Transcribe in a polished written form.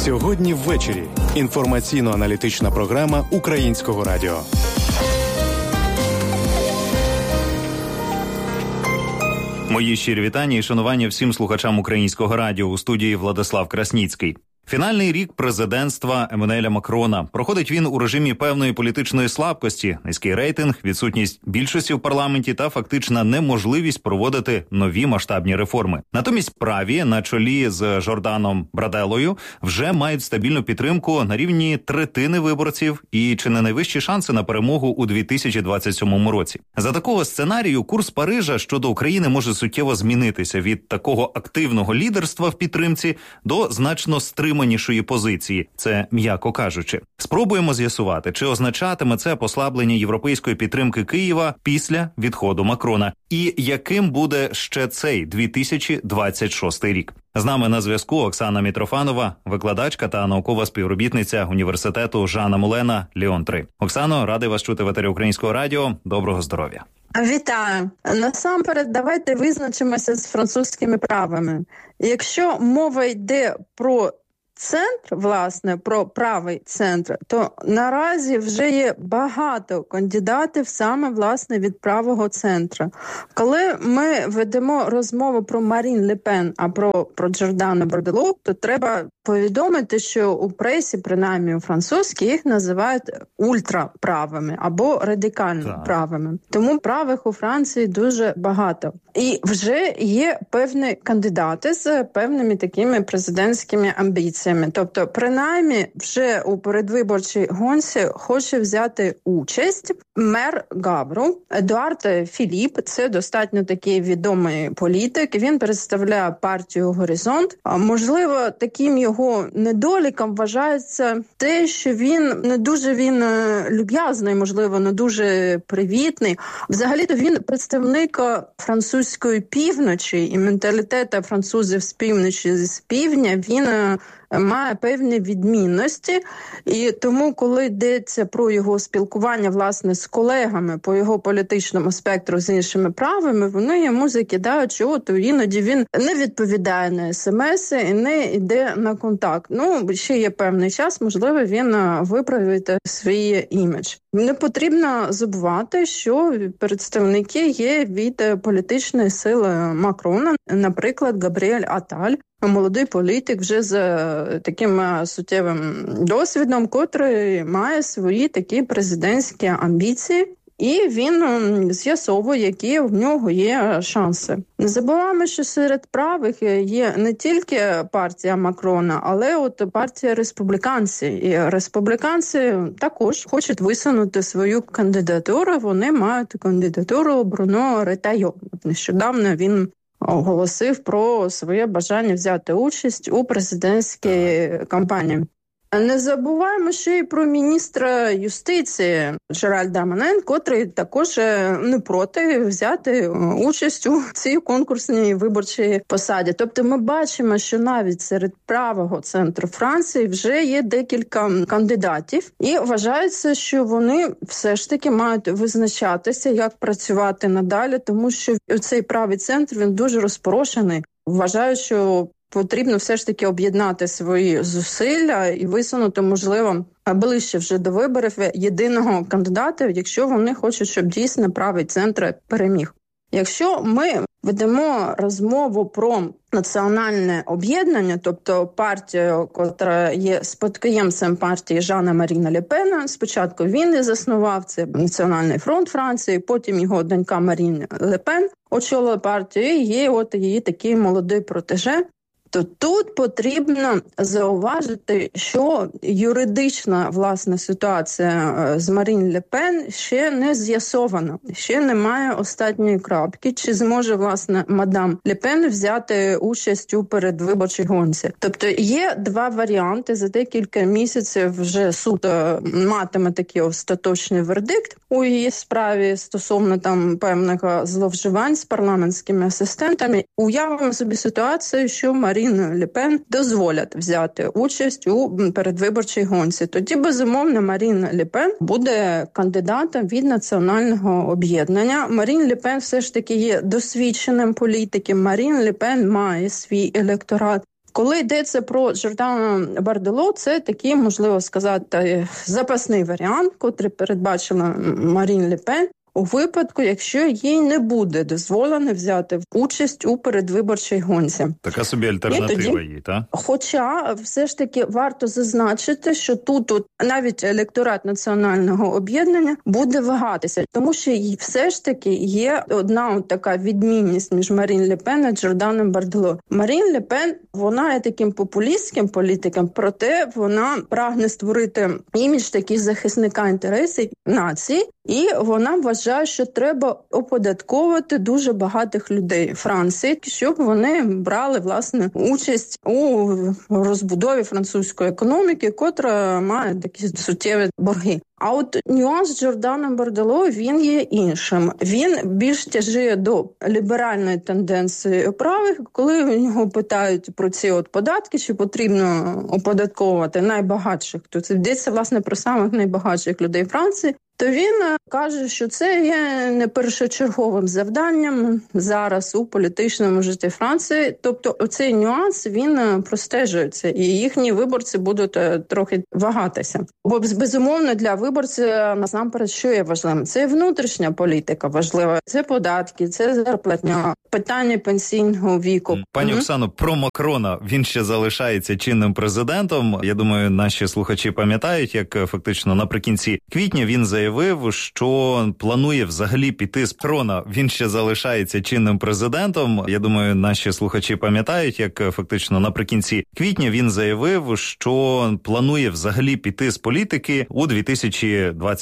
Сьогодні ввечері. Інформаційно-аналітична програма Українського радіо. Мої щирі вітання і шанування всім слухачам Українського радіо. У студії Владислав Красніцький. Фінальний рік президентства Еммануеля Макрона. Проходить він у режимі певної політичної слабкості, низький рейтинг, відсутність більшості в парламенті та фактична неможливість проводити нові масштабні реформи. Натомість праві на чолі з Жорданом Браделою вже мають стабільну підтримку на рівні третини виборців і чи не найвищі шанси на перемогу у 2027 році. За такого сценарію курс Парижа щодо України може суттєво змінитися від такого активного лідерства в підтримці до значно стриманішої позиції, це м'яко кажучи. Спробуємо з'ясувати, чи означатиме це послаблення європейської підтримки Києва після відходу Макрона. І яким буде ще цей 2026 рік. З нами на зв'язку Оксана Мітрофанова, викладачка та наукова співробітниця університету Жана Мулена Ліон-3. Оксано, радий вас чути в етері Українського радіо. Доброго здоров'я. Вітаю. Насамперед, давайте визначимося з французькими правами. Якщо мова йде про центр, власне, про правий центр, то наразі вже є багато кандидатів саме, власне, від правого центру. Коли ми ведемо розмову про Марін Ле Пен, а про Жордана Браделу, то треба повідомити, що у пресі, принаймні у французькій, їх називають ультраправими або радикально правими. Тому правих у Франції дуже багато. І вже є певні кандидати з певними такими президентськими амбіціями. Тобто, принаймні, вже у передвиборчій гонці хоче взяти участь мер Гавру Едуард Філіп. Це достатньо такий відомий політик. Він представляє партію «Горизонт». Можливо, таким його недоліком вважається те, що він не дуже люб'язний, можливо, не дуже привітний. Взагалі-то він представник французької півночі, і менталітет французів з півночі, з півдня, він має певні відмінності, і тому, коли йдеться про його спілкування, власне, з колегами по його політичному спектру з іншими правими, вони йому закидають, що от іноді він не відповідає на смс і не йде на контакт. Ще є певний час, можливо, він виправить свій імідж. Не потрібно забувати, що представники є від політичної сили Макрона, наприклад, Габріель Аталь, молодий політик вже з таким суттєвим досвідом, котрий має свої такі президентські амбіції, і він з'ясовує, які в нього є шанси. Не забуваємо, що серед правих є не тільки партія Макрона, але от партія республіканців. І республіканці також хочуть висунути свою кандидатуру. Вони мають кандидатуру Бруно Ретайо. Нещодавно він оголосив про своє бажання взяти участь у президентській кампанії. Не забуваємо ще й про міністра юстиції Жеральда Дарманен, котрий також не проти взяти участь у цій конкурсній виборчій посаді. Тобто ми бачимо, що навіть серед правого центру Франції вже є декілька кандидатів, і вважається, що вони все ж таки мають визначатися, як працювати надалі, тому що цей правий центр, він дуже розпорошений. Вважаю, що потрібно все ж таки об'єднати свої зусилля і висунути, можливо, ближче вже до виборів єдиного кандидата, якщо вони хочуть, щоб дійсно правий центр переміг. Якщо ми ведемо розмову про національне об'єднання, тобто партію, яка є спадкоємцем партії Жана Маріна Ле Пена, спочатку він її заснував, це Національний фронт Франції, потім його донька Марін Ле Пен очолила партію, і є от її такий молодий протеже, то тут потрібно зауважити, що юридична, власне, ситуація з Марін Ле Пен ще не з'ясована. Ще немає останньої крапки, чи зможе, власне, мадам Ле Пен взяти участь у передвиборчій гонці. Тобто є два варіанти. За декілька місяців вже суд матиме такий остаточний вердикт у її справі стосовно там певних зловживань з парламентськими асистентами. Уявимо собі ситуацію, що Марін Ле Пен дозволять взяти участь у передвиборчій гонці. Тоді, безумовно, Марін Ле Пен буде кандидатом від національного об'єднання. Марін Ле Пен все ж таки є досвідченим політиком. Марін Ле Пен має свій електорат. Коли йдеться про Жордана Бардело, це такий, можливо сказати, запасний варіант, котрий передбачила Марін Ле Пен, у випадку, якщо їй не буде дозволено взяти участь у передвиборчій гонці. Така собі альтернатива їй, так? Хоча все ж таки варто зазначити, що тут навіть електорат національного об'єднання буде вагатися, тому що все ж таки є одна така відмінність між Марін Ле Пен і Жорданом Бардело. Марін Ле Пен, вона є таким популістським політиком, проте вона прагне створити імідж такий захисника інтересів нації, і вона вважає, що треба оподатковувати дуже багатих людей Франції, щоб вони брали, власне, участь у розбудові французької економіки, котра має такі суттєві борги. А от нюанс Жордана Бардело, він є іншим. Він більш тяжіє до ліберальної тенденції прави, коли у нього питають про ці податки, чи потрібно оподатковувати найбагатших, то це йдеться, власне, про самих найбагатших людей Франції, то він каже, що це є не першочерговим завданням зараз у політичному житті Франції. Тобто оцей нюанс, він простежується, і їхні виборці будуть трохи вагатися. Бо, безумовно, для виборців насамперед, що є важливим? Це внутрішня політика важлива, це податки, це зарплатня, питання пенсійного віку. Пані Оксано, про Макрона, він ще залишається чинним президентом. Я думаю, наші слухачі пам'ятають, як фактично наприкінці квітня він заявив, що планує взагалі піти з Макрона. Він ще залишається чинним президентом. Я думаю, наші слухачі пам'ятають, як фактично наприкінці квітня він заявив, що планує взагалі піти з політики у 2020